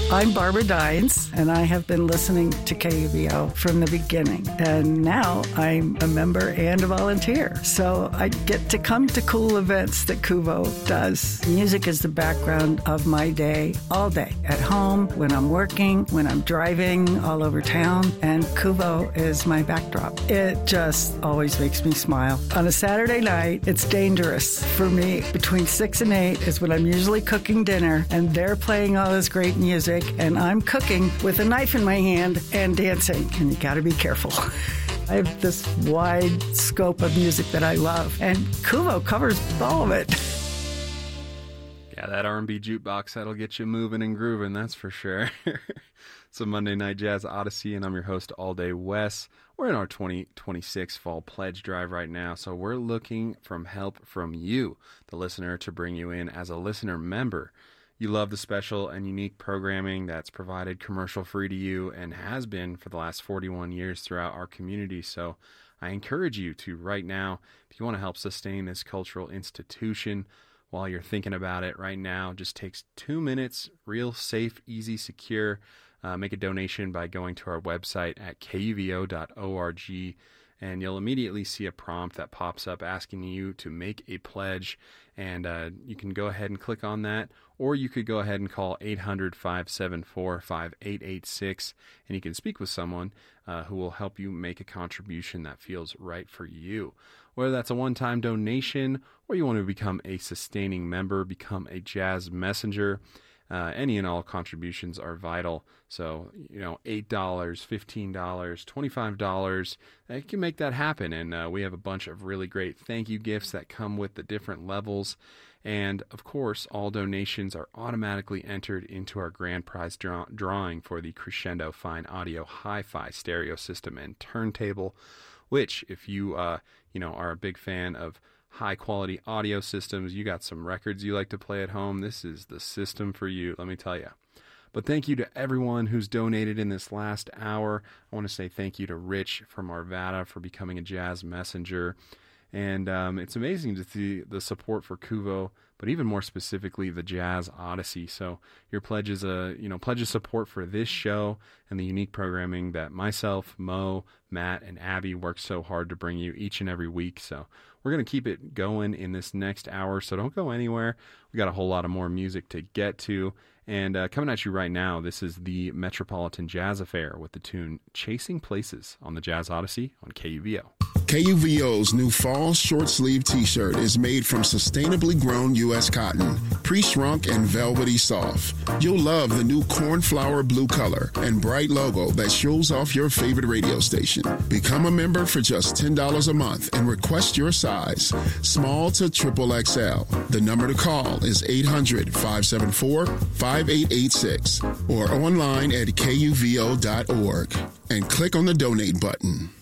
I'm Barbara Dines, and I have been listening to KUVO from the beginning. And now I'm a member and a volunteer. So I get to come to cool events that KUVO does. Music is the background of my day, all day. At home, when I'm working, when I'm driving all over town. And KUVO is my backdrop. It just always makes me smile. On a Saturday night, it's dangerous for me. Between 6 and 8 is when I'm usually cooking dinner, and they're playing all this great music, and I'm cooking with a knife in my hand and dancing, and you gotta be careful. I have this wide scope of music that I love, and KUVO covers all of it. Yeah, that R&B jukebox, that'll get you moving and grooving, that's for sure. It's a Monday Night Jazz Odyssey, and I'm your host all day, Wes. We're in our 2026 Fall Pledge Drive right now, so we're looking for help from you, the listener, to bring you in as a listener member. You love the special and unique programming that's provided commercial-free to you and has been for the last 41 years throughout our community. So I encourage you to right now, if you want to help sustain this cultural institution while you're thinking about it right now, just takes 2 minutes, real safe, easy, secure. Make a donation by going to our website at kuvo.org, and you'll immediately see a prompt that pops up asking you to make a pledge, and you can go ahead and click on that, or you could go ahead and call 800-574-5886, and you can speak with someone who will help you make a contribution that feels right for you. Whether that's a one-time donation, or you want to become a sustaining member, become a jazz messenger, any and all contributions are vital. So, $8, $15, $25, you can make that happen. And we have a bunch of really great thank you gifts that come with the different levels. And, of course, all donations are automatically entered into our grand prize drawing for the Crescendo Fine Audio Hi-Fi stereo system and turntable, which, if you, are a big fan of high-quality audio systems, you got some records you like to play at home, this is the system for you, let me tell you. But thank you to everyone who's donated in this last hour. I want to say thank you to Rich from Arvada for becoming a jazz messenger. And it's amazing to see the support for KUVO, but even more specifically, the Jazz Odyssey. So your pledge is pledge of support for this show and the unique programming that myself, Mo, Matt, and Abby work so hard to bring you each and every week. So we're going to keep it going in this next hour, so don't go anywhere. We got a whole lot of more music to get to. And coming at you right now, this is the Metropolitan Jazz Affair with the tune Chasing Places on the Jazz Odyssey on KUVO. KUVO's new fall short sleeve t-shirt is made from sustainably grown U.S. cotton, pre-shrunk and velvety soft. You'll love the new cornflower blue color and bright logo that shows off your favorite radio station. Become a member for just $10 a month and request your size, small to XXL. The number to call is 800-574-5886 or online at kuvo.org and click on the donate button.